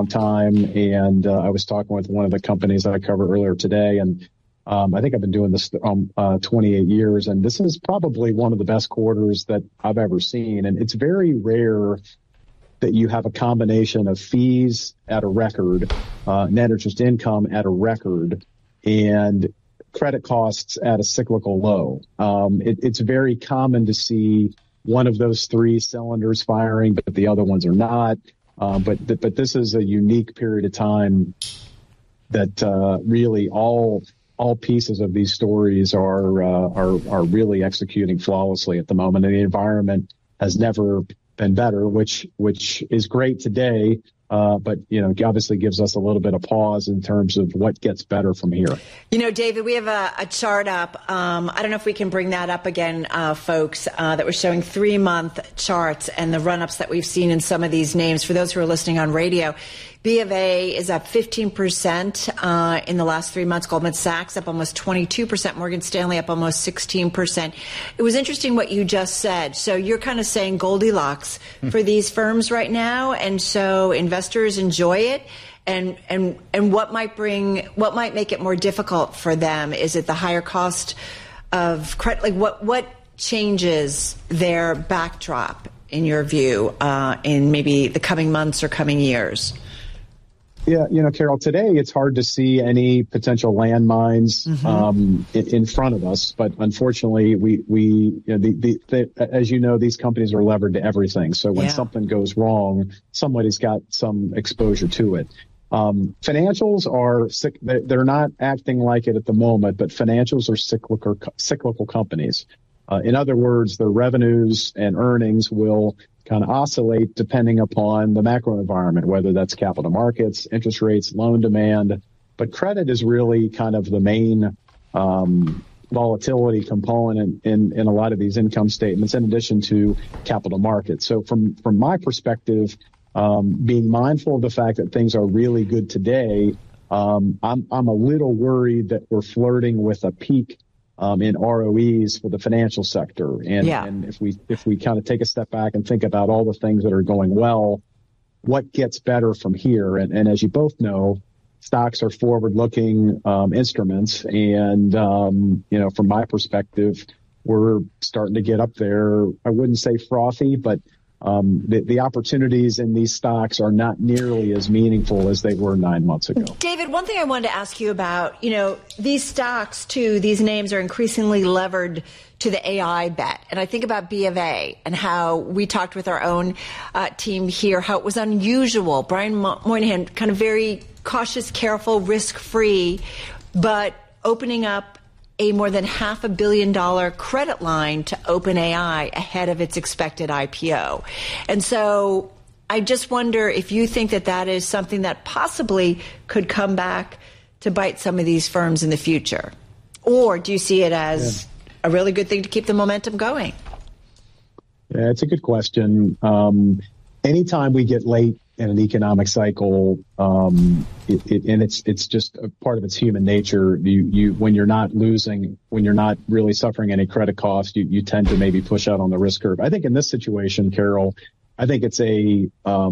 long time. And I was talking with one of the companies that I covered earlier today, and I think I've been doing this 28 years, and this is probably one of the best quarters that I've ever seen. And it's very rare that you have a combination of fees at a record, net interest income at a record, and credit costs at a cyclical low. It's very common to see one of those three cylinders firing, but the other ones are not. But this is a unique period of time that really all pieces of these stories are really executing flawlessly at the moment. And the environment has never been better, which is great today. But, obviously gives us a little bit of pause in terms of what gets better from here. David, we have a chart up. I don't know if we can bring that up again, folks, that was showing 3-month charts and the run-ups that we've seen in some of these names. For those who are listening on radio, B of A is up 15% in the last 3 months. Goldman Sachs up almost 22%. Morgan Stanley up almost 16%. It was interesting what you just said. So you're kind of saying Goldilocks for these firms right now, and so investors enjoy it. And what might make it more difficult for them? Is it the higher cost of credit? Like what changes their backdrop in your view in maybe the coming months or coming years? Yeah, Carol, today it's hard to see any potential landmines in front of us. But unfortunately, as you know, these companies are levered to everything. So when something goes wrong, somebody's got some exposure to it. Financials they're not acting like it at the moment, but financials are cyclical companies. In other words, their revenues and earnings will kind of oscillate depending upon the macro environment, whether that's capital markets, interest rates, loan demand. But credit is really kind of the main volatility component in a lot of these income statements, in addition to capital markets. So from my perspective, being mindful of the fact that things are really good today, I'm a little worried that we're flirting with a peak in ROEs for the financial sector. And if we kind of take a step back and think about all the things that are going well, what gets better from here? And as you both know, stocks are forward-looking instruments. And, from my perspective, we're starting to get up there. I wouldn't say frothy, but the opportunities in these stocks are not nearly as meaningful as they were 9 months ago. David, one thing I wanted to ask you about, these stocks, too, these names are increasingly levered to the AI bet. And I think about B of A and how we talked with our own team here, how it was unusual. Brian Moynihan, kind of very cautious, careful, risk-free, but opening up a more than $500 million credit line to OpenAI ahead of its expected IPO. And so I just wonder if you think that is something that possibly could come back to bite some of these firms in the future. Or do you see it as a really good thing to keep the momentum going? Yeah, it's a good question. Anytime we get late in an economic cycle, and it's just a part of its human nature. When you're not really suffering any credit cost, you tend to maybe push out on the risk curve. I think in this situation, Carol, I think it's a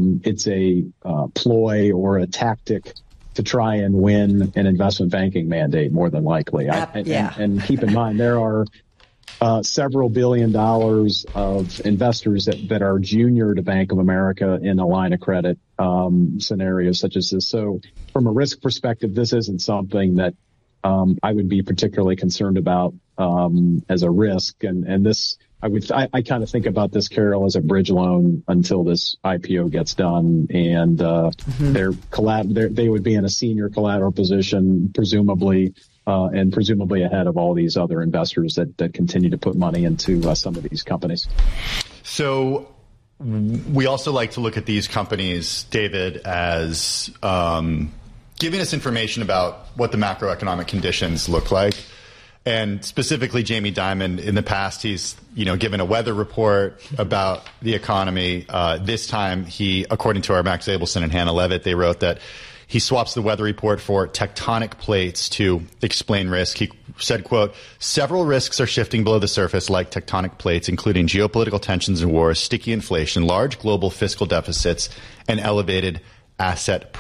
ploy or a tactic to try and win an investment banking mandate, more than likely. And keep in mind, there are several $1 billion of investors that are junior to Bank of America in a line of credit scenarios such as this. So from a risk perspective, this isn't something that I would be particularly concerned about as a risk. And this, I kind of think about this, Carol, as a bridge loan until this IPO gets done, and they would be in a senior collateral position, presumably ahead of all these other investors that continue to put money into some of these companies. So we also like to look at these companies, David, as giving us information about what the macroeconomic conditions look like. And specifically, Jamie Dimon, in the past, he's given a weather report about the economy. This time, according to our Max Abelson and Hannah Levitt, they wrote that he swaps the weather report for tectonic plates to explain risk. He said, quote, "Several risks are shifting below the surface like tectonic plates, including geopolitical tensions and wars, sticky inflation, large global fiscal deficits, and elevated asset